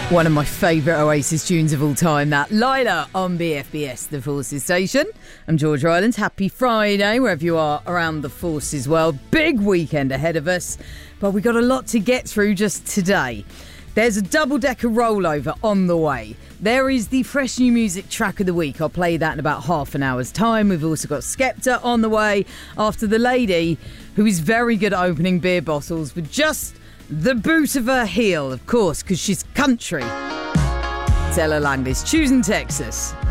One of my favourite Oasis tunes of all time, that Lila on BFBS, the Forces Station. I'm George Rylands. Happy Friday, wherever you are around the Forces world. Big weekend ahead of us, but we got a lot to get through just today. There's a double-decker rollover on the way. There is the fresh new music track of the week. I'll play that in about half an hour's time. We've also got Skepta on the way after the lady who is very good at opening beer bottles with just the boot of her heel, of course, because she's country. It's Ella Langdis, choosing Texas.